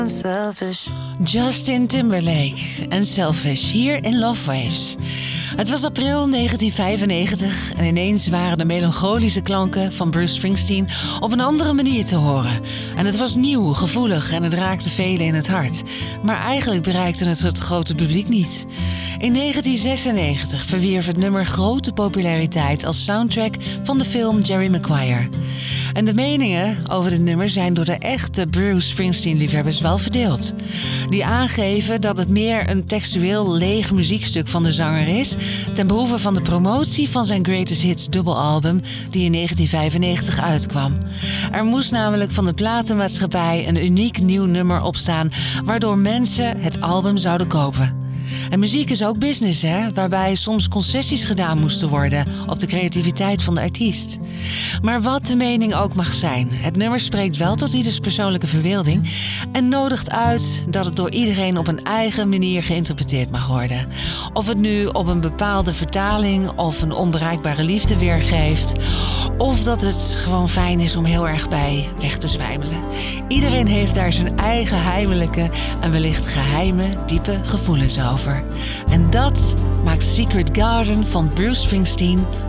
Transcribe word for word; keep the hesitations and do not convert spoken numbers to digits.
I'm selfish. Justin Timberlake en Selfish hier in Love Waves. Het was april negentien vijfennegentig en ineens waren de melancholische klanken van Bruce Springsteen op een andere manier te horen. En het was nieuw, gevoelig en het raakte velen in het hart. Maar eigenlijk bereikte het het grote publiek niet. In negentien zesennegentig verwierf het nummer grote populariteit als soundtrack van de film Jerry Maguire. En de meningen over dit nummer zijn door de echte Bruce Springsteen-liefhebbers wel verdeeld. Die aangeven dat het meer een textueel leeg muziekstuk van de zanger is, ten behoeve van de promotie van zijn Greatest Hits dubbelalbum die in negentien vijfennegentig uitkwam. Er moest namelijk van de platenmaatschappij een uniek nieuw nummer opstaan, waardoor mensen het album zouden kopen. En muziek is ook business, hè? Waarbij soms concessies gedaan moesten worden op de creativiteit van de artiest. Maar wat de mening ook mag zijn, het nummer spreekt wel tot ieders persoonlijke verbeelding en nodigt uit dat het door iedereen op een eigen manier geïnterpreteerd mag worden. Of het nu op een bepaalde vertaling of een onbereikbare liefde weergeeft, of dat het gewoon fijn is om heel erg bij weg te zwijmelen. Iedereen heeft daar zijn eigen heimelijke en wellicht geheime, diepe gevoelens over. En dat maakt Secret Garden van Bruce Springsteen